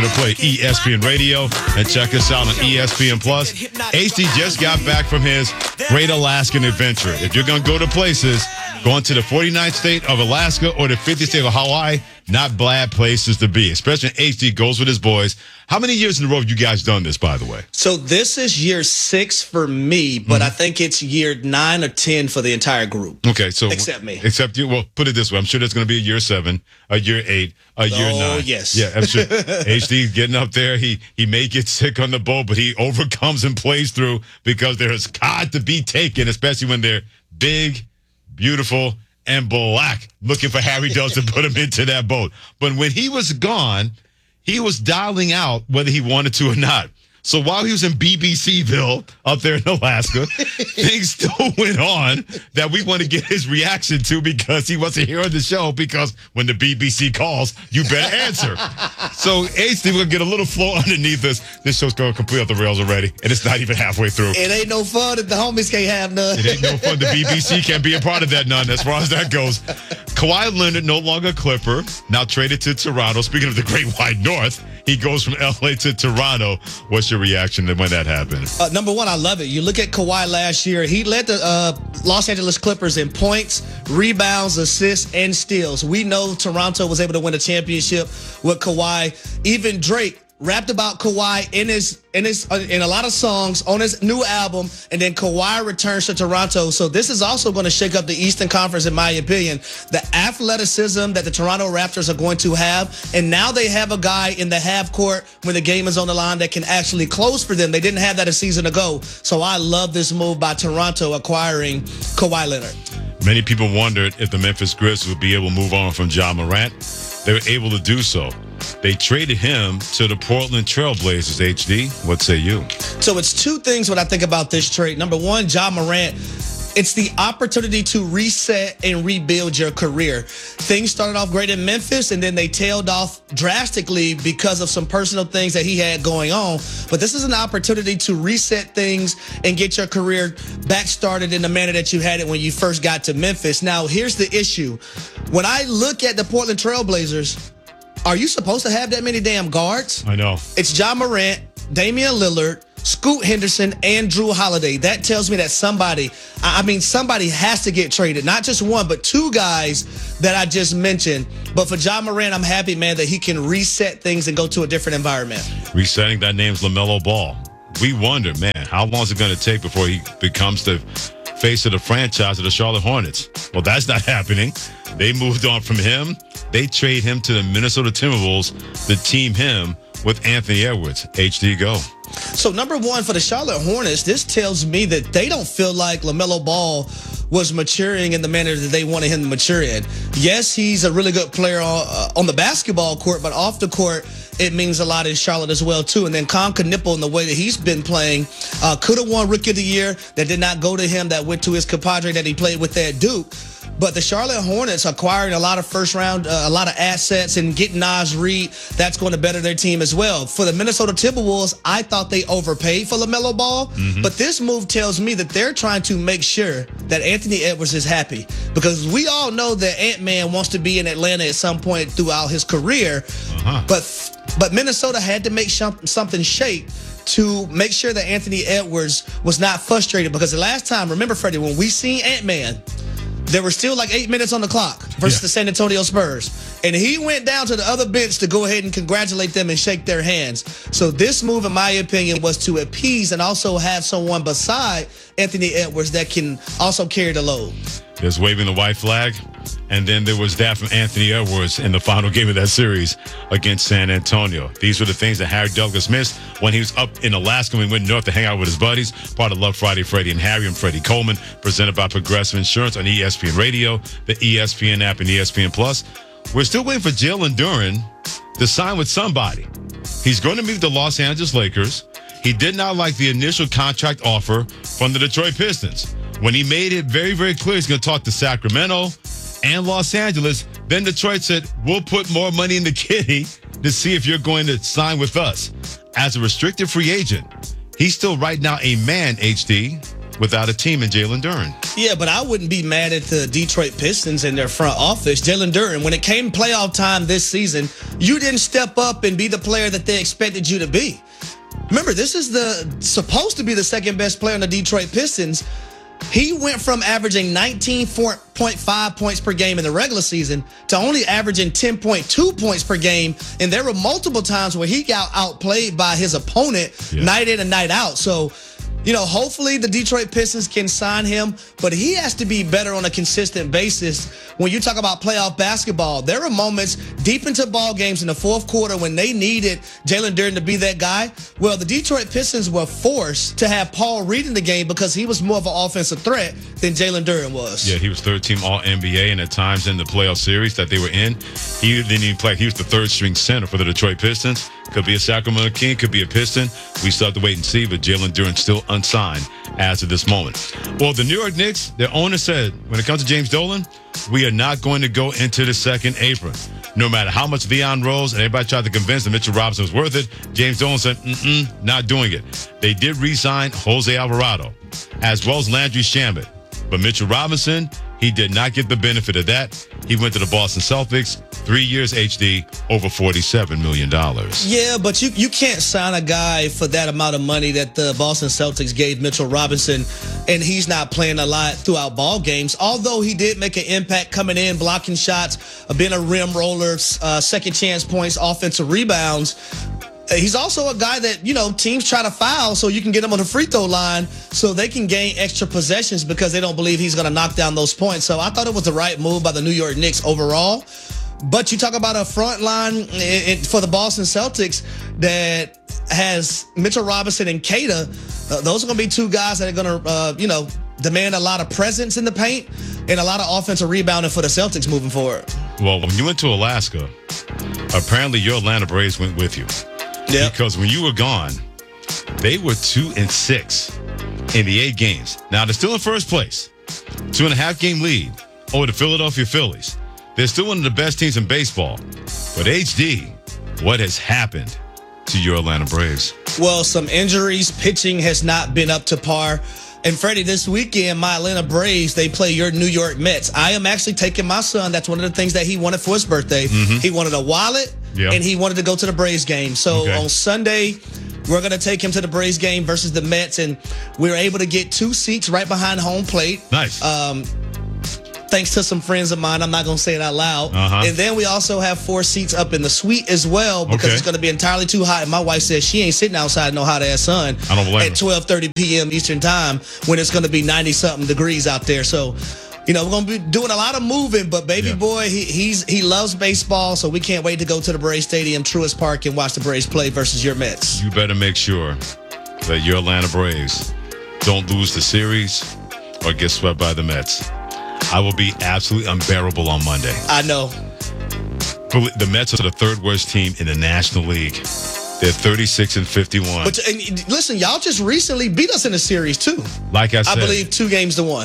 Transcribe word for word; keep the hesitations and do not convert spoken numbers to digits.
to play E S P N Radio and check us out on E S P N Plus. H D just got back from his Great Alaskan Adventure. If you're going to go to places, going to the forty-ninth state of Alaska or the fiftieth state of Hawaii, not bad places to be, especially when H D goes with his boys. How many years in a row have you guys done this, by the way? So this is year six for me, but mm-hmm. I think it's year nine or ten for the entire group. Okay, so except me. Except you. Well, put it this way. I'm sure there's going to be a year seven, a year eight, a year oh, nine. Oh, yes. Yeah, I'm sure. H D's getting up there. He he may get sick on the boat, but he overcomes and plays through because there's cod to be taken, especially when they're big, beautiful, and black, looking for Harry Doves to put him into that boat. But when he was gone, he was dialing out whether he wanted to or not. So while he was in B B C-ville up there in Alaska, things still went on that we want to get his reaction to because he wasn't here on the show, because when the B B C calls, you better answer. So, H D, we're going to get a little flow underneath us. This show's going completely off the rails already, and it's not even halfway through. It ain't no fun if the homies can't have none. It ain't no fun. The B B C can't be a part of that none, as far as that goes. Kawhi Leonard, no longer a Clipper, now traded to Toronto. Speaking of the Great White North, he goes from L A to Toronto. What's your reaction when that happened? Uh, number one, I love it. You look at Kawhi last year. He led the uh, Los Angeles Clippers in points, rebounds, assists, and steals. We know Toronto was able to win a championship with Kawhi. Even Drake rapped about Kawhi in his in his uh, in a lot of songs on his new album, and then Kawhi returns to Toronto. So this is also going to shake up the Eastern Conference, in my opinion. The athleticism that the Toronto Raptors are going to have, and now they have a guy in the half court when the game is on the line that can actually close for them. They didn't have that a season ago. So I love this move by Toronto acquiring Kawhi Leonard. Many people wondered if the Memphis Grizzlies would be able to move on from Ja Morant. They were able to do so. They traded him to the Portland Trailblazers. H D, what say you? So it's two things when I think about this trade. Number one, Ja Morant, it's the opportunity to reset and rebuild your career. Things started off great in Memphis, and then they tailed off drastically because of some personal things that he had going on. But this is an opportunity to reset things and get your career back started in the manner that you had it when you first got to Memphis. Now, here's the issue. When I look at the Portland Trailblazers, are you supposed to have that many damn guards? I know. It's Ja Morant, Damian Lillard, Scoot Henderson, and Drew Holiday. That tells me that somebody, I mean, somebody has to get traded. Not just one, but two guys that I just mentioned. But for Ja Morant, I'm happy, man, that he can reset things and go to a different environment. Resetting, that name's LaMelo Ball. We wonder, man, how long is it going to take before he becomes the face of the franchise of the Charlotte Hornets? Well, that's not happening. They moved on from him. They trade him to the Minnesota Timberwolves to team him with Anthony Edwards. H D, go. So, number one, for the Charlotte Hornets, this tells me that they don't feel like LaMelo Ball was maturing in the manner that they wanted him to mature in. Yes, he's a really good player on, uh, on the basketball court, but off the court, it means a lot in Charlotte as well, too. And then Con Knipple, in the way that he's been playing, uh, could have won Rookie of the Year. That did not go to him. That went to his compadre that he played with at Duke. But the Charlotte Hornets acquiring a lot of first round, uh, a lot of assets, and getting Naz Reid, that's going to better their team as well. For the Minnesota Timberwolves, I thought they overpaid for LaMelo Ball. Mm-hmm. But this move tells me that they're trying to make sure that Anthony Edwards is happy. Because we all know that Ant-Man wants to be in Atlanta at some point throughout his career. Uh-huh. But but Minnesota had to make something shake to make sure that Anthony Edwards was not frustrated. Because the last time, remember, Freddie, when we seen Ant-Man, there were still like eight minutes on the clock versus yeah. the San Antonio Spurs. And he went down to the other bench to go ahead and congratulate them and shake their hands. So this move, in my opinion, was to appease and also have someone beside Anthony Edwards that can also carry the load. There's waving the white flag. And then there was that from Anthony Edwards in the final game of that series against San Antonio. These were the things that Harry Douglas missed when he was up in Alaska when he went north to hang out with his buddies. Part of Love Friday, Freddie and Harry. and Freddie Coleman, presented by Progressive Insurance on E S P N Radio, the E S P N app, and E S P N Plus. We're still waiting for Jalen Duren to sign with somebody. He's going to meet the Los Angeles Lakers. He did not like the initial contract offer from the Detroit Pistons. When he made it very, very clear he's going to talk to Sacramento and Los Angeles, then Detroit said, we'll put more money in the kitty to see if you're going to sign with us. As a restricted free agent, he's still right now a man, H D, without a team in Jalen Duren. Yeah, but I wouldn't be mad at the Detroit Pistons and their front office. Jalen Duren, when it came playoff time this season, you didn't step up and be the player that they expected you to be. Remember, this is the supposed to be the second best player on the Detroit Pistons. He went from averaging nineteen point five points per game in the regular season to only averaging ten point two points per game. And there were multiple times where he got outplayed by his opponent yeah. night in and night out. So, you know, hopefully the Detroit Pistons can sign him, but he has to be better on a consistent basis. When you talk about playoff basketball, there are moments deep into ball games in the fourth quarter when they needed Jalen Duren to be that guy. Well, the Detroit Pistons were forced to have Paul Reed in the game because he was more of an offensive threat than Jalen Duren was. Yeah, he was third team All N B A, and at times in the playoff series that they were in, he didn't even play. He was the third string center for the Detroit Pistons. Could be a Sacramento King, could be a Piston. We still have to wait and see, but Jalen Duren still unsigned as of this moment. Well, the New York Knicks, their owner said, when it comes to James Dolan, we are not going to go into the second apron. No matter how much Leon Rose and everybody tried to convince them Mitchell Robinson was worth it, James Dolan said, mm-mm, not doing it. They did re-sign Jose Alvarado, as well as Landry Shamet. But Mitchell Robinson, he did not get the benefit of that. He went to the Boston Celtics, three years H D, over forty-seven million dollars. Yeah, but you, you can't sign a guy for that amount of money that the Boston Celtics gave Mitchell Robinson, and he's not playing a lot throughout ball games. Although he did make an impact coming in, blocking shots, being a rim roller, uh, second chance points, offensive rebounds. He's also a guy that, you know, teams try to foul so you can get him on the free throw line so they can gain extra possessions because they don't believe he's going to knock down those points. So I thought it was the right move by the New York Knicks overall. But you talk about a front line for the Boston Celtics that has Mitchell Robinson and Keita. Uh, those are going to be two guys that are going to, uh, you know, demand a lot of presence in the paint and a lot of offensive rebounding for the Celtics moving forward. Well, when you went to Alaska, apparently your Atlanta Braves went with you. Yep. Because when you were gone, they were two and six in the eight games. Now they're still in first place, two and a half game lead over the Philadelphia Phillies. They're still one of the best teams in baseball. But H D, what has happened to your Atlanta Braves? Well, some injuries. Pitching has not been up to par. And Freddie, this weekend, my Atlanta Braves, they play your New York Mets. I am actually taking my son. That's one of the things that he wanted for his birthday. Mm-hmm. He wanted a wallet, yep. and he wanted to go to the Braves game. So okay. on Sunday, we're going to take him to the Braves game versus the Mets, and we were able to get two seats right behind home plate. Nice. Um, thanks to some friends of mine. I'm not going to say it out loud. Uh-huh. And then we also have four seats up in the suite as well because okay. it's going to be entirely too hot. And my wife says she ain't sitting outside in no hot-ass sun I don't blame at twelve thirty p.m. Eastern time when it's going to be ninety-something degrees out there. So, you know, we're going to be doing a lot of moving, but baby yeah. boy, he he's he loves baseball, so we can't wait to go to the Braves Stadium, Truist Park, and watch the Braves play versus your Mets. You better make sure that your Atlanta Braves don't lose the series or get swept by the Mets. I will be absolutely unbearable on Monday. I know. The Mets are the third worst team in the National League. They're thirty-six and fifty-one. But and listen, y'all just recently beat us in a series too. Like I said, I believe two games to one.